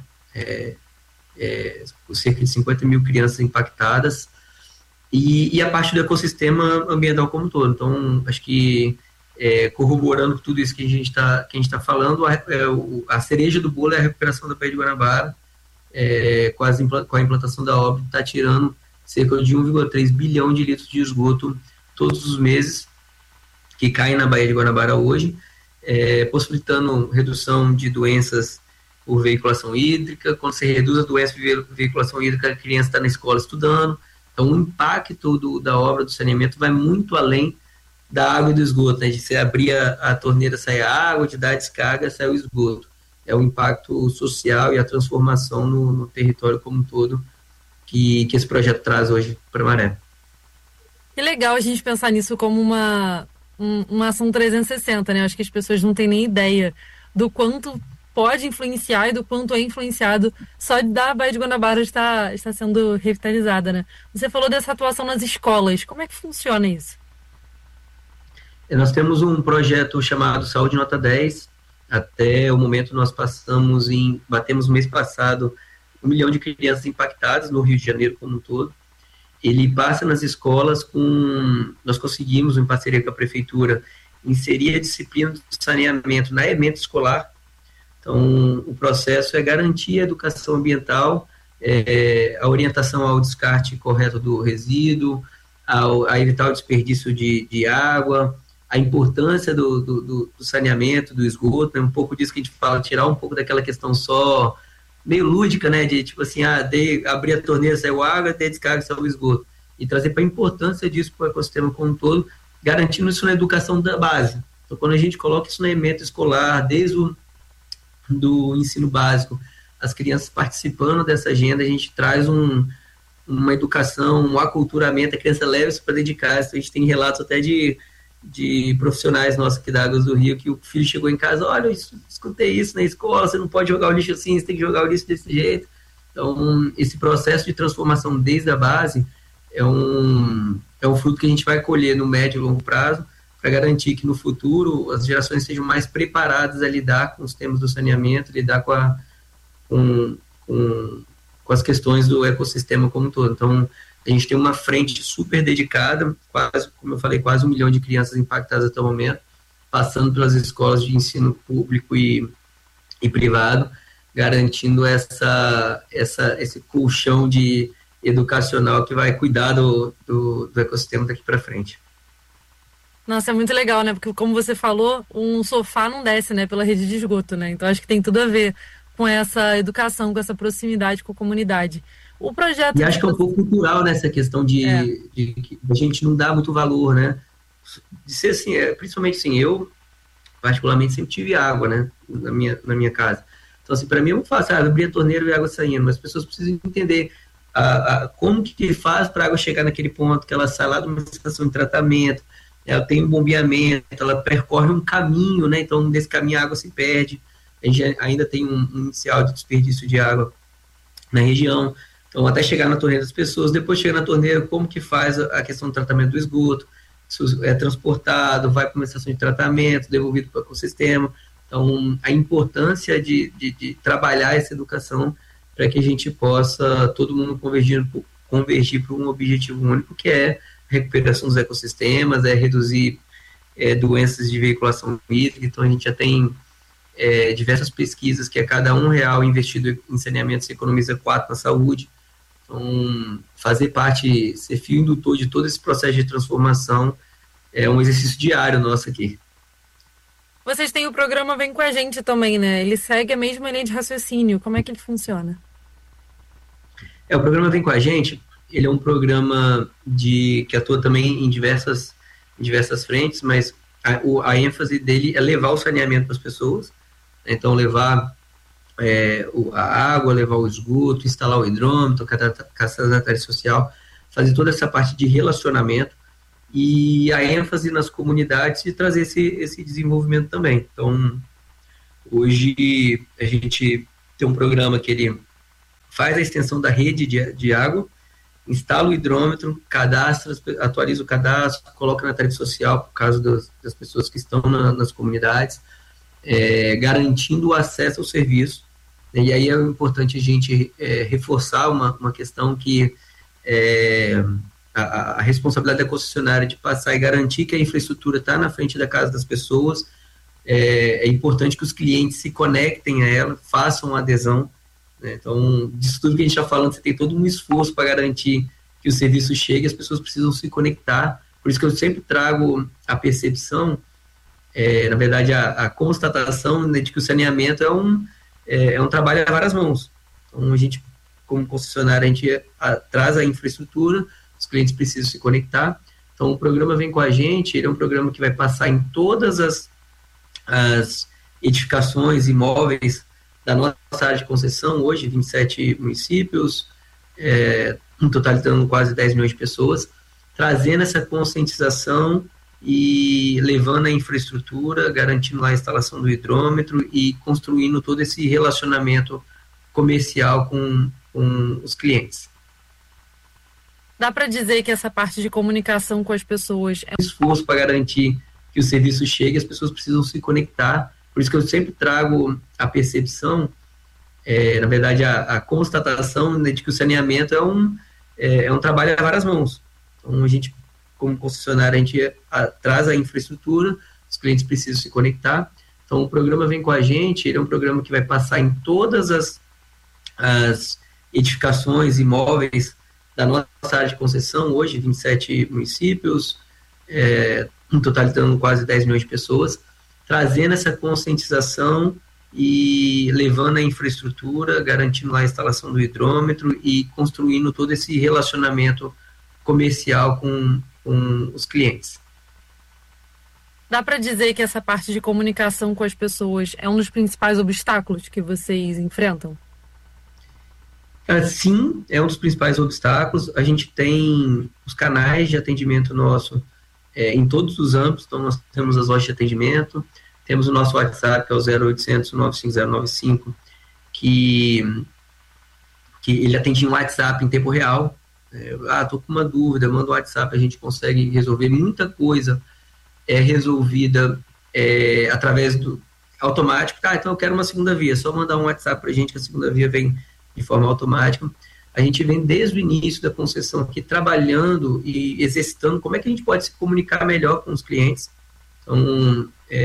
[SPEAKER 4] cerca de 50 mil crianças impactadas, e a parte do ecossistema ambiental como um todo. Então, acho que corroborando tudo isso que a gente tá falando, a cereja do bolo é a recuperação da Baía de Guanabara, com a implantação da obra, está tirando cerca de 1,3 bilhão de litros de esgoto todos os meses, que caem na Baía de Guanabara hoje, possibilitando redução de doenças por veiculação hídrica. Quando você reduz a doença por veiculação hídrica, a criança está na escola estudando. Então, o impacto da obra do saneamento vai muito além da água e do esgoto, né? De você abrir a torneira, sair a água, de dar a descarga, sair o esgoto. É o impacto social e a transformação no território como um todo que esse projeto traz hoje para Maré.
[SPEAKER 1] Que legal a gente pensar nisso como uma ação 360, né? Acho que as pessoas não têm nem ideia do quanto pode influenciar e do quanto é influenciado só da Baía de Guanabara está sendo revitalizada, né? Você falou dessa atuação nas escolas. Como é que funciona isso?
[SPEAKER 4] Nós temos um projeto chamado Saúde Nota 10. Até o momento nós batemos no mês passado 1 milhão de crianças impactadas no Rio de Janeiro como um todo. Ele passa nas escolas nós conseguimos, em parceria com a prefeitura, inserir a disciplina do saneamento na ementa escolar. Então, o processo é garantir a educação ambiental, a orientação ao descarte correto do resíduo, a evitar o desperdício de água, a importância do saneamento, do esgoto, né? Um pouco disso que a gente fala, tirar um pouco daquela questão só meio lúdica, né, de tipo assim, abrir a torneira, saiu água, ter descarga, saiu o esgoto, e trazer para a importância disso para o ecossistema como um todo, garantindo isso na educação da base. Então, quando a gente coloca isso na ementa escolar, desde do ensino básico, as crianças participando dessa agenda, a gente traz uma educação, um aculturamento, a criança leva isso para dentro de casa. A gente tem relatos até de profissionais nossos aqui da Águas do Rio, que o filho chegou em casa, olha, eu escutei isso na escola, você não pode jogar o lixo assim, você tem que jogar o lixo desse jeito. Então, esse processo de transformação desde a base é um fruto que a gente vai colher no médio e longo prazo, para garantir que no futuro as gerações sejam mais preparadas a lidar com os temas do saneamento, lidar com as questões do ecossistema como um todo. Então, a gente tem uma frente super dedicada, quase, como eu falei, quase 1 milhão de crianças impactadas até o momento, passando pelas escolas de ensino público e privado, garantindo esse colchão educacional que vai cuidar do ecossistema daqui para frente.
[SPEAKER 1] Nossa, é muito legal, né? Porque, como você falou, um sofá não desce, né, pela rede de esgoto, né? Então, acho que tem tudo a ver com essa educação, com essa proximidade com a comunidade. O projeto...
[SPEAKER 4] E acho que é um pouco cultural nessa questão de a gente não dá muito valor, né? De ser assim, principalmente assim, eu particularmente sempre tive água, né, na minha casa. Então, assim, para mim é muito fácil, abrir a torneira e a água saindo, mas as pessoas precisam entender como que faz para a água chegar naquele ponto, que ela sai lá de uma estação de tratamento, ela tem um bombeamento, ela percorre um caminho, né? Então, nesse caminho a água se perde, a gente ainda tem um inicial de desperdício de água na região. Então, até chegar na torneira das pessoas, depois chega na torneira, como que faz a questão do tratamento do esgoto, isso é transportado, vai para uma estação de tratamento, devolvido para o ecossistema. Então, a importância de trabalhar essa educação para que a gente possa, todo mundo convergir para um objetivo único, que é a recuperação dos ecossistemas, reduzir doenças de veiculação hídrica. Então, a gente já tem diversas pesquisas que a cada R$1 investido em saneamento se economiza 4 na saúde. Então, fazer parte, ser fio indutor de todo esse processo de transformação é um exercício diário nosso aqui.
[SPEAKER 1] Vocês têm o programa Vem Com a Gente também, né? Ele segue a mesma linha de raciocínio. Como é que ele funciona?
[SPEAKER 4] O programa Vem Com a Gente, ele é um programa que atua também em diversas frentes, mas a ênfase dele é levar o saneamento para as pessoas. Então, levar a água, levar o esgoto, instalar o hidrômetro, cadastrar social, fazer toda essa parte de relacionamento. e a ênfase nas comunidades de trazer esse desenvolvimento também. Então, hoje a gente tem um programa que ele faz a extensão da rede de água, instala o hidrômetro, cadastra, atualiza o cadastro, coloca na tarifa social por causa das pessoas que estão nas comunidades, garantindo o acesso ao serviço. E aí é importante a gente reforçar uma questão que a responsabilidade da concessionária de passar e garantir que a infraestrutura está na frente da casa das pessoas. É importante que os clientes se conectem a ela, façam adesão, né? Então, disso tudo que a gente está falando, você tem todo um esforço para garantir que o serviço chegue, as pessoas precisam se conectar. Por isso que eu sempre trago a percepção, na verdade, a constatação, né, de que o saneamento é um trabalho a várias mãos. Então, a gente, como concessionária, a gente traz a infraestrutura, os clientes precisam se conectar. Então, o programa Vem com a Gente, ele é um programa que vai passar em todas as edificações, imóveis da nossa área de concessão, hoje 27 municípios, totalizando quase 10 milhões de pessoas, trazendo essa conscientização e levando a infraestrutura, garantindo lá a instalação do hidrômetro e construindo todo esse relacionamento comercial com os clientes.
[SPEAKER 1] Dá para dizer que essa parte de comunicação com as pessoas é
[SPEAKER 4] um esforço para garantir que o serviço chegue, as pessoas precisam se conectar. Por isso que eu sempre trago a percepção, na verdade, a constatação, né, de que o saneamento é um trabalho a várias mãos. Então, a gente, como concessionária, a gente traz a infraestrutura, os clientes precisam se conectar. Então, o programa Vem com a Gente, ele é um programa que vai passar em todas as edificações, imóveis da nossa área de concessão, hoje 27 municípios, totalizando quase 10 milhões de pessoas, trazendo essa conscientização e levando a infraestrutura, garantindo lá a instalação do hidrômetro e construindo todo esse relacionamento comercial com os clientes.
[SPEAKER 1] Dá para dizer que essa parte de comunicação com as pessoas é um dos principais obstáculos que vocês enfrentam?
[SPEAKER 4] Sim, é um dos principais obstáculos. A gente tem os canais de atendimento nosso em todos os âmbitos. Então, nós temos as lojas de atendimento, temos o nosso WhatsApp, que é o 0800 95095, que ele atende em WhatsApp em tempo real. Estou com uma dúvida, manda um WhatsApp, a gente consegue resolver. Muita coisa resolvida através do automático. Então eu quero uma segunda via, só mandar um WhatsApp para a gente que a segunda via vem de forma automática. A gente vem desde o início da concessão aqui trabalhando e exercitando como é que a gente pode se comunicar melhor com os clientes. Então,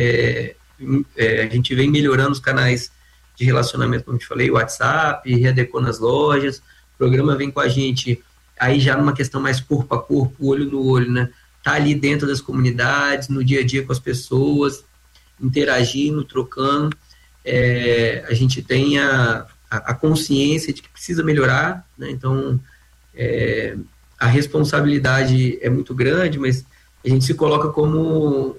[SPEAKER 4] a gente vem melhorando os canais de relacionamento, como eu te falei, WhatsApp, readequando as lojas. O programa Vem com a Gente, aí já numa questão mais corpo a corpo, olho no olho, né? Tá ali dentro das comunidades, no dia a dia com as pessoas, interagindo, trocando. A gente tem a consciência de que precisa melhorar, né? Então, a responsabilidade é muito grande, mas a gente se coloca como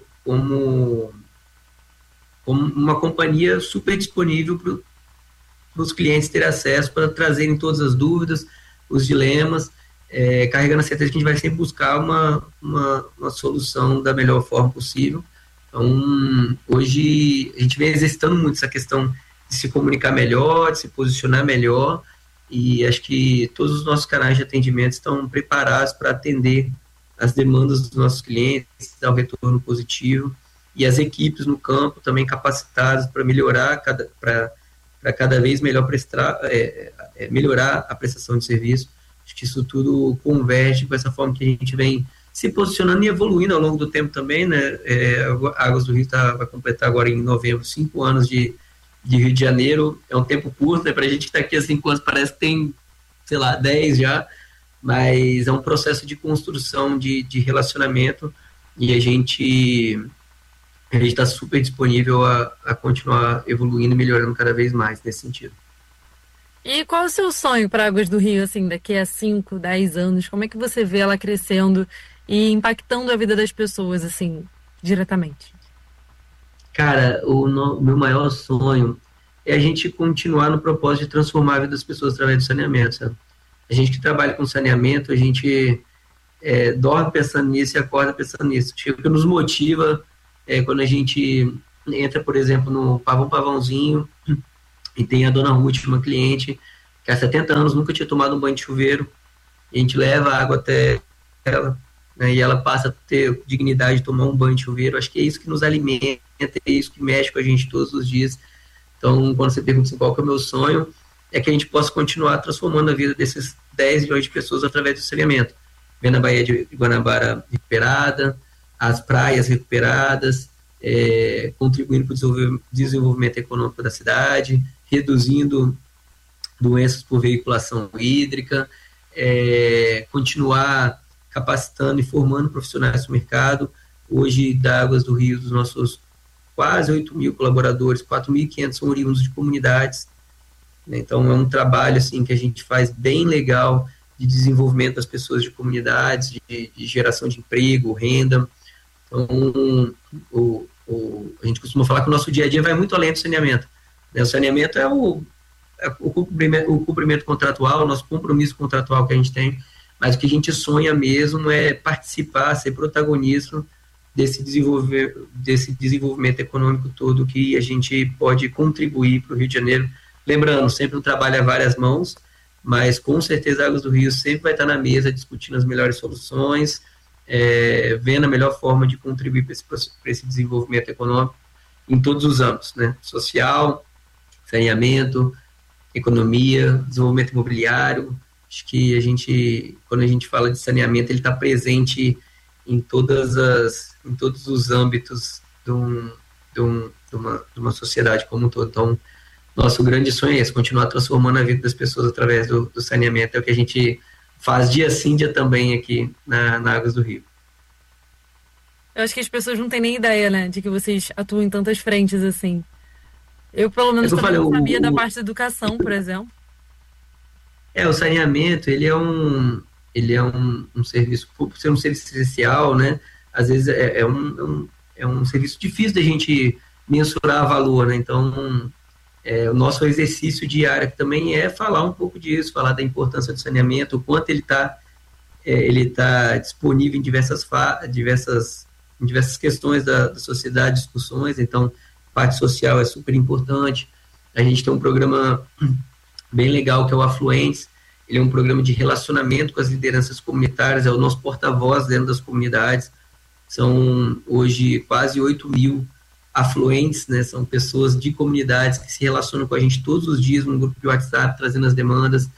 [SPEAKER 4] uma companhia super disponível para os clientes terem acesso, para trazerem todas as dúvidas, os dilemas, carregando a certeza que a gente vai sempre buscar uma solução da melhor forma possível. Então, hoje a gente vem exercitando muito essa questão de se comunicar melhor, de se posicionar melhor, e acho que todos os nossos canais de atendimento estão preparados para atender as demandas dos nossos clientes, dar o retorno positivo, e as equipes no campo também capacitadas para melhorar, para cada vez melhor melhorar a prestação de serviço. Acho que isso tudo converge com essa forma que a gente vem se posicionando e evoluindo ao longo do tempo também, né? A Águas do Rio vai completar agora em novembro 5 anos de Rio de Janeiro. É um tempo curto, né? Para a gente que está aqui há 5 anos parece que tem, sei lá, 10 já, mas é um processo de construção de relacionamento, e a gente está super disponível a continuar evoluindo e melhorando cada vez mais nesse sentido.
[SPEAKER 1] E qual é o seu sonho para Águas do Rio, assim, daqui a 5, 10 anos? Como é que você vê ela crescendo e impactando a vida das pessoas, assim, diretamente?
[SPEAKER 4] Cara, o meu maior sonho é a gente continuar no propósito de transformar a vida das pessoas através do saneamento, sabe? A gente que trabalha com saneamento, a gente dorme pensando nisso e acorda pensando nisso. O que nos motiva quando a gente entra, por exemplo, no Pavãozinho, e tem a dona Ruth, uma cliente que há 70 anos nunca tinha tomado um banho de chuveiro, e a gente leva a água até ela, né, e ela passa a ter dignidade de tomar um banho de chuveiro. Acho que é isso que nos alimenta, é isso que mexe com a gente todos os dias. Então, quando você pergunta assim, qual que é o meu sonho, é que a gente possa continuar transformando a vida desses 10 milhões de pessoas através do saneamento. Vendo a Baía de Guanabara recuperada, as praias recuperadas, contribuindo para o desenvolvimento econômico da cidade, reduzindo doenças por veiculação hídrica, continuar capacitando e formando profissionais do mercado. Hoje, da Águas do Rio, dos nossos quase 8 mil colaboradores, 4.500 são oriundos de comunidades. Então, é um trabalho assim, que a gente faz bem legal de desenvolvimento das pessoas de comunidades, de geração de emprego, renda. Então, a gente costuma falar que o nosso dia a dia vai muito além do saneamento. O saneamento é o cumprimento contratual, o nosso compromisso contratual que a gente tem, mas o que a gente sonha mesmo é participar, ser protagonista desse desenvolvimento econômico todo que a gente pode contribuir para o Rio de Janeiro. Lembrando, sempre um trabalho a várias mãos, mas com certeza a Águas do Rio sempre vai estar na mesa discutindo as melhores soluções, vendo a melhor forma de contribuir para esse desenvolvimento econômico em todos os âmbitos, né? Social, saneamento, economia, desenvolvimento imobiliário. Acho que quando a gente fala de saneamento, ele está presente em todos os âmbitos de uma sociedade como um todo. Então, nosso grande sonho é esse, continuar transformando a vida das pessoas através do saneamento. É o que a gente faz dia sim, dia também aqui na Águas do Rio.
[SPEAKER 1] Eu acho que as pessoas não têm nem ideia, né, de que vocês atuam em tantas frentes assim. Eu, pelo menos, também não sabia da parte da educação, por exemplo.
[SPEAKER 4] O saneamento, ele é um serviço, por ser um serviço essencial, né, às vezes é um serviço difícil da gente mensurar valor, né, então o nosso exercício diário também é falar um pouco disso, falar da importância do saneamento, o quanto ele tá disponível em diversas questões da sociedade, discussões. Então, parte social é super importante. A gente tem um programa bem legal que é o Afluentes. Ele é um programa de relacionamento com as lideranças comunitárias, é o nosso porta-voz dentro das comunidades. São hoje quase 8 mil afluentes, né? São pessoas de comunidades que se relacionam com a gente todos os dias no grupo de WhatsApp, trazendo as demandas.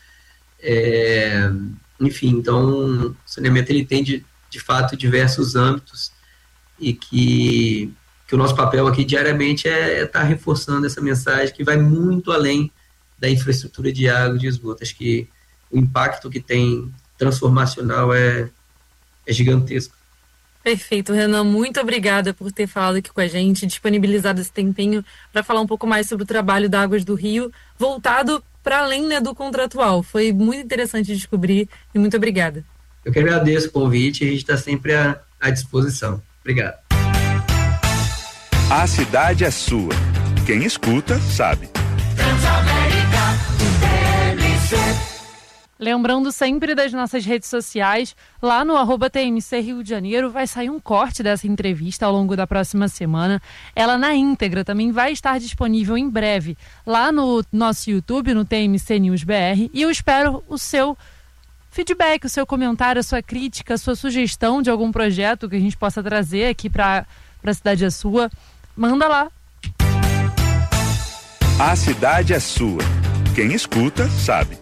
[SPEAKER 4] Enfim, então o saneamento ele tem de fato diversos âmbitos e que o nosso papel aqui diariamente é estar reforçando essa mensagem que vai muito além da infraestrutura de água e de esgoto. Acho que o impacto que tem transformacional é gigantesco.
[SPEAKER 1] Perfeito, Renan, muito obrigada por ter falado aqui com a gente, disponibilizado esse tempinho para falar um pouco mais sobre o trabalho da Águas do Rio, voltado para além, né, do contratual. Foi muito interessante descobrir e muito obrigada.
[SPEAKER 4] Eu que agradeço o convite, a gente está sempre à disposição. Obrigado.
[SPEAKER 3] A cidade é sua. Quem escuta, sabe.
[SPEAKER 1] Lembrando sempre das nossas redes sociais, lá no @TMC Rio de Janeiro vai sair um corte dessa entrevista ao longo da próxima semana. Ela na íntegra também vai estar disponível em breve lá no nosso YouTube, no TMC News BR, e eu espero o seu feedback, o seu comentário, a sua crítica, a sua sugestão de algum projeto que a gente possa trazer aqui para a Cidade é Sua. Manda lá.
[SPEAKER 3] A cidade é sua. Quem escuta, sabe.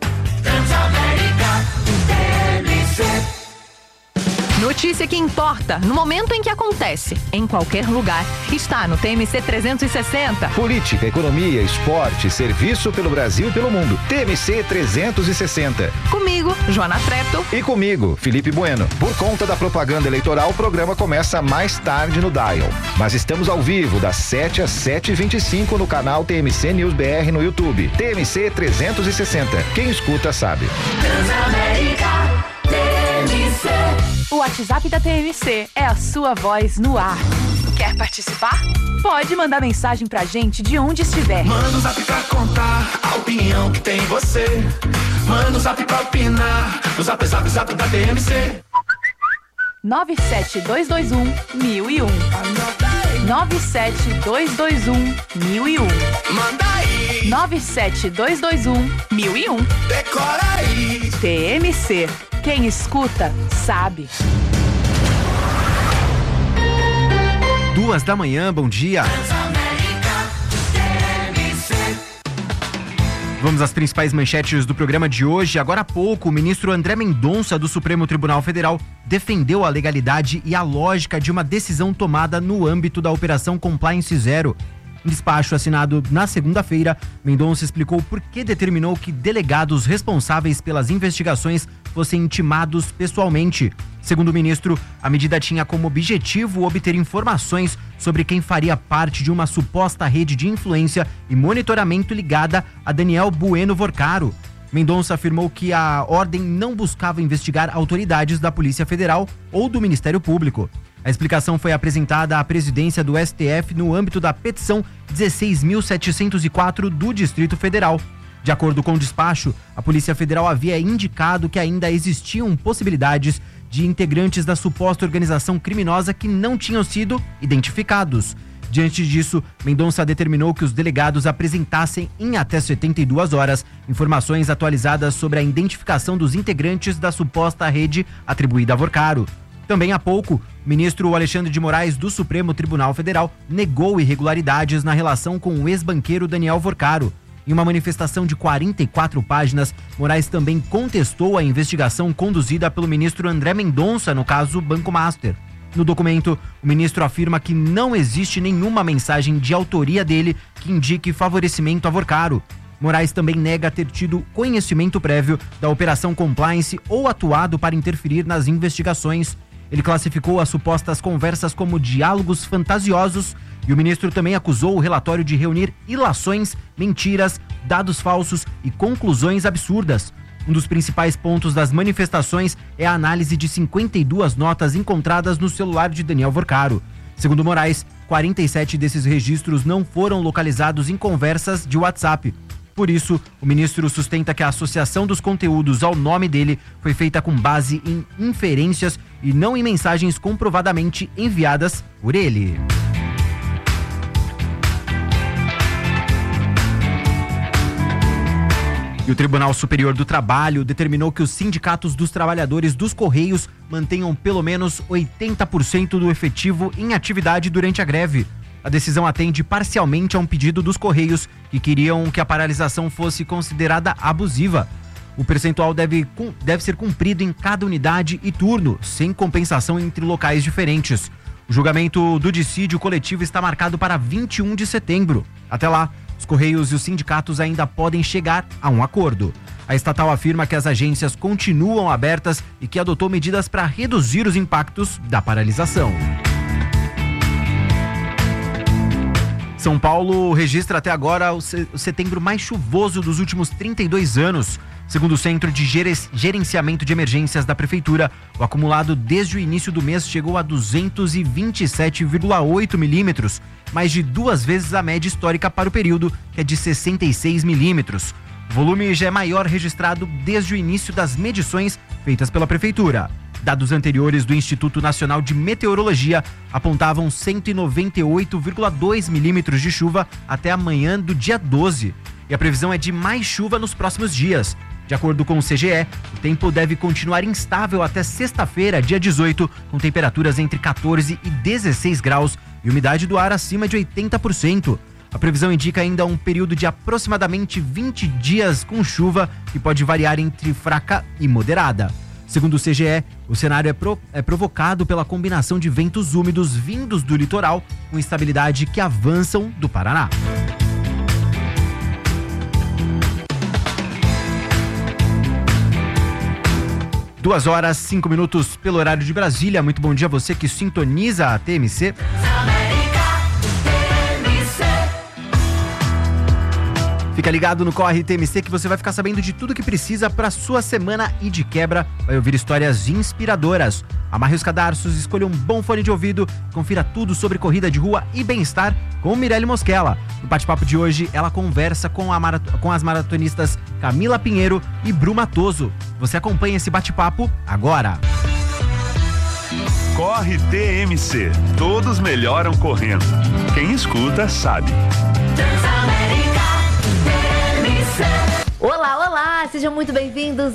[SPEAKER 5] Notícia que importa, no momento em que acontece, em qualquer lugar, está no TMC 360.
[SPEAKER 6] Política, economia, esporte, serviço pelo Brasil e pelo mundo. TMC 360.
[SPEAKER 5] Comigo, Joana Treto.
[SPEAKER 6] E comigo, Felipe Bueno. Por conta da propaganda eleitoral, o programa começa mais tarde no Dial. Mas estamos ao vivo, das 7 às 7h25 no canal TMC News BR no YouTube. TMC 360. Quem escuta sabe.
[SPEAKER 5] Transamérica TMC.
[SPEAKER 7] O WhatsApp da TMC é a sua voz no ar. Quer participar? Pode mandar mensagem pra gente de onde estiver.
[SPEAKER 8] Manda um zap pra contar a opinião que tem você. Manda um zap pra opinar. O zap da TMC.
[SPEAKER 7] 97221-1001. 97221-1001.
[SPEAKER 8] Manda aí.
[SPEAKER 7] 97221-1001.
[SPEAKER 8] Decora aí.
[SPEAKER 7] TMC. Quem escuta, sabe.
[SPEAKER 9] 2h, bom dia. Vamos às principais manchetes do programa de hoje. Agora há pouco, o ministro André Mendonça, do Supremo Tribunal Federal, defendeu a legalidade e a lógica de uma decisão tomada no âmbito da Operação Compliance Zero. Em despacho assinado na segunda-feira, Mendonça explicou por que determinou que delegados responsáveis pelas investigações fossem intimados pessoalmente. Segundo o ministro, a medida tinha como objetivo obter informações sobre quem faria parte de uma suposta rede de influência e monitoramento ligada a Daniel Bueno Vorcaro. Mendonça afirmou que a ordem não buscava investigar autoridades da Polícia Federal ou do Ministério Público. A explicação foi apresentada à presidência do STF no âmbito da petição 16.704 do Distrito Federal. De acordo com o despacho, a Polícia Federal havia indicado que ainda existiam possibilidades de integrantes da suposta organização criminosa que não tinham sido identificados. Diante disso, Mendonça determinou que os delegados apresentassem em até 72 horas informações atualizadas sobre a identificação dos integrantes da suposta rede atribuída a Vorcaro. Também há pouco, o ministro Alexandre de Moraes, do Supremo Tribunal Federal, negou irregularidades na relação com o ex-banqueiro Daniel Vorcaro. Em uma manifestação de 44 páginas, Moraes também contestou a investigação conduzida pelo ministro André Mendonça no caso Banco Master. No documento, o ministro afirma que não existe nenhuma mensagem de autoria dele que indique favorecimento a Vorcaro. Moraes também nega ter tido conhecimento prévio da Operação Compliance ou atuado para interferir nas investigações. Ele classificou as supostas conversas como diálogos fantasiosos e o ministro também acusou o relatório de reunir ilações, mentiras, dados falsos e conclusões absurdas. Um dos principais pontos das manifestações é a análise de 52 notas encontradas no celular de Daniel Vorcaro. Segundo Moraes, 47 desses registros não foram localizados em conversas de WhatsApp. Por isso, o ministro sustenta que a associação dos conteúdos ao nome dele foi feita com base em inferências e não em mensagens comprovadamente enviadas por ele. E o Tribunal Superior do Trabalho determinou que os sindicatos dos trabalhadores dos Correios mantenham pelo menos 80% do efetivo em atividade durante a greve. A decisão atende parcialmente a um pedido dos Correios, que queriam que a paralisação fosse considerada abusiva. O percentual deve ser cumprido em cada unidade e turno, sem compensação entre locais diferentes. O julgamento do dissídio coletivo está marcado para 21 de setembro. Até lá, os Correios e os sindicatos ainda podem chegar a um acordo. A estatal afirma que as agências continuam abertas e que adotou medidas para reduzir os impactos da paralisação. São Paulo registra até agora o setembro mais chuvoso dos últimos 32 anos. Segundo o Centro de Gerenciamento de Emergências da Prefeitura, o acumulado desde o início do mês chegou a 227,8 milímetros, mais de 2 vezes a média histórica para o período, que é de 66 milímetros. O volume já é maior registrado desde o início das medições feitas pela Prefeitura. Dados anteriores do Instituto Nacional de Meteorologia apontavam 198,2 milímetros de chuva até amanhã do dia 12. E a previsão é de mais chuva nos próximos dias. De acordo com o CGE, o tempo deve continuar instável até sexta-feira, dia 18, com temperaturas entre 14 e 16 graus e umidade do ar acima de 80%. A previsão indica ainda um período de aproximadamente 20 dias com chuva, que pode variar entre fraca e moderada. Segundo o CGE, o cenário é provocado pela combinação de ventos úmidos vindos do litoral com estabilidade que avançam do Paraná. 2h05 pelo horário de Brasília. Muito bom dia a você que sintoniza a TMC. Fica ligado no Corre TMC que você vai ficar sabendo de tudo que precisa para sua semana e de quebra vai ouvir histórias inspiradoras. Amarre os cadarços, escolha um bom fone de ouvido, confira tudo sobre corrida de rua e bem-estar com Mirelle Mosquela. No bate-papo de hoje, ela conversa com as maratonistas Camila Pinheiro e Bru Matoso. Você acompanha esse bate-papo agora.
[SPEAKER 3] Corre TMC. Todos melhoram correndo. Quem escuta sabe.
[SPEAKER 10] Olá, olá! Sejam muito bem-vindos